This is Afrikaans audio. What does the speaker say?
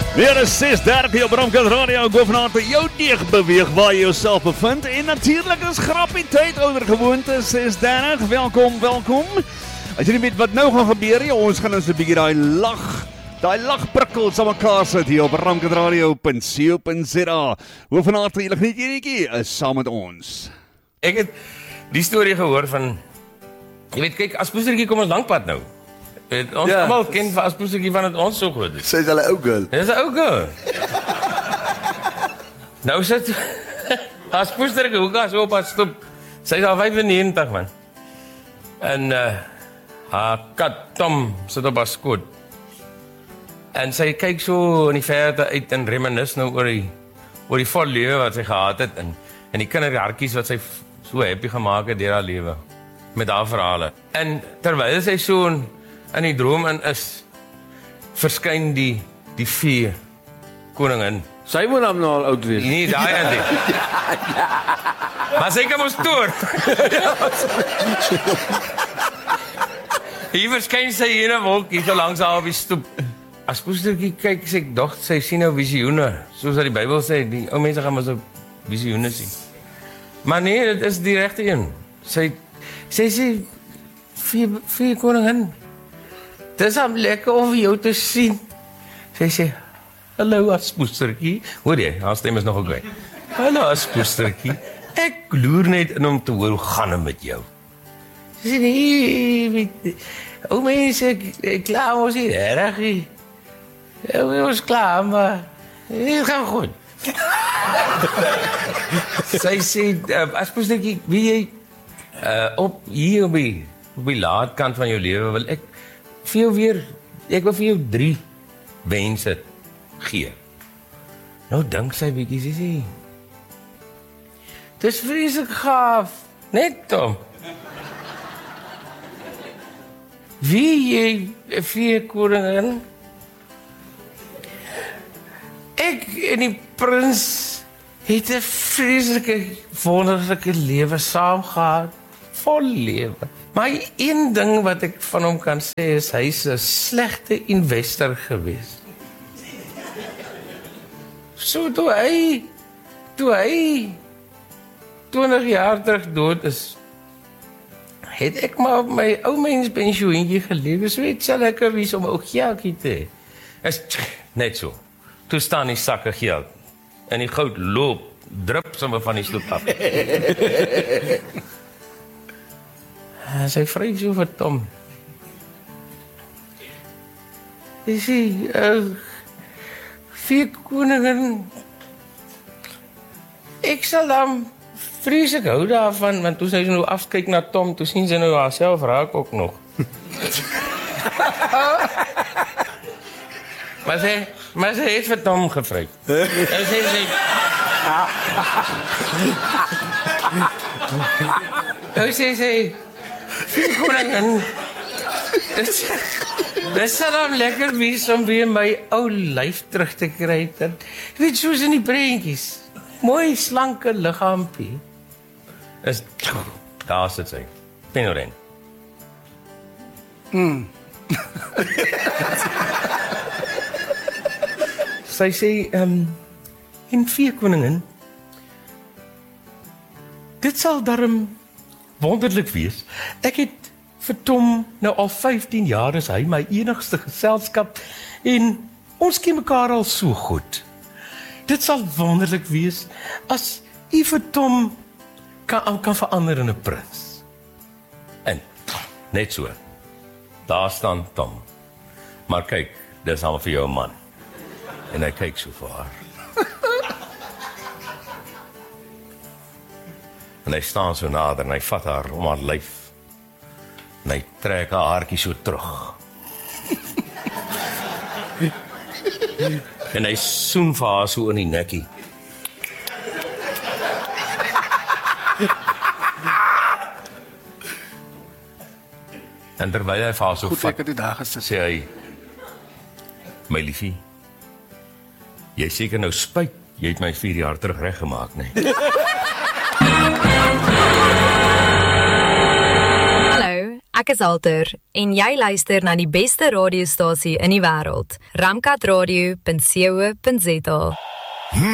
Weer is 6:30 op Bramkant Radio. Go vanaand vir jou deeg beweeg waar jy jouself bevind. En natuurlik is grappie tyd ouer gewoonte 6:30. Welkom. As jy nie weet wat nou gaan gebeur nie, ons gaan ons 'n bietjie daai lagprikkels aan mekaar sit hier op bramkantradio.co.za. Hoe vanaand vir julle geniet hierdie is saam met ons. Ek het die storie gehoor van, jy weet, kyk, Aspoestertjie kom ons lankpad nou. Ons allemaal ken van Aspoestertjie van het ons so goed is. Sy is hulle ou girl. Dit is 'n ou girl. Nou sit Aspoestertjie hoeka so op haar stoep. Sy is al 95 man. En haar kat Tom sit op haar skoot. En sy kyk so in die verte uit en reminis nou oor die vol lewe wat sy gehad het en die kinderhartjies wat sy so happy gemaak het deur haar lewe met haar verhale. En terwyl sy so in die droom is, verskyn die vee koningin. Sy moet hom nou al oud wees. Nee, daai en dit. Maar sy kan ons toer. Hier verskyn sy in 'n wolkie so langs haar op die stoep. Aspoestertjie kyk, sy sien nou visioene, soos wat die Bybel sê, die ou mense gaan maar so visioene sien. Maar nee, dit is die regte een. Sy sê, vee koningin, dis am lekker om jou te sien. Sy sê, hallo Aspoestertjie. Hoor jy, haar stem is nog oké. Hallo Aspoestertjie, ek loer net in om te hoor, hoe gaan het met jou? Sy sê, nee, ou mense, klaar ons hier, erg. Ons klaar, maar het gaan goed. Sy sê, Aspoestertjie, wie jy hier op die laatkant van jou lewe wil ek wil vir jou 3 wense gee. Nou dink sy bietjie, sy sê, dis vreeslik gaaf, net Tom. Wie jy vee koningin? Ek en die prins het 'n vreeslike wonderlike lewe saam gehad, vol lewe. Maar een ding wat ek van hom kan sê is, hy's 'n slegte investor gewees. So toe hy 20 jaar terug dood is, het ek maar op my ou mens pensioentjie gelewe, so het sy lekker wees om 'n ou geldjie te hê. Is net so. Toe staan die sakke geld en die goud loop, drup sommer van die stoep af. Sy vryf so vir Tom. Sy sê, vee koningin, ek sal dan vreeslik hou daarvan, want toe sy nou afkyk na Tom, toe sien sy nou haarself raak ook nog. Maar sy het vir Tom gevryf. En sy sê, vee koningin, dit sal dan lekker wees om weer my ou lyf terug te kry. Jy weet, soos in die prentjies. Mooi, slanke liggaampie. Daar sit sy. Penoren. Sy sê, en vee koningin, dit sal darm wonderlik wees. Ek het vir Tom nou al 15 jaar is hy my enigste geselskap en ons ken mekaar al so goed. Dit sal wonderlik wees as u vir Tom kan verander in 'n prins. En net so. Daar staan Tom. Maar kyk, dis al vir jou man. En hy kyk so vir haar. En hy staan so nader en hy vat haar om haar lyf. En hy trek haar haartjie so terug. En hy soen vir haar so in die nekkie. En terwyl hy vir haar so vat, sê hy, my liefie, jy seker nou spyt, jy het my 4 jaar terug reggemaak, nee. Hallo, ek Ek is Alter en jy luister na die beste radiostasie in die wêreld. Ramkatradio.co.za.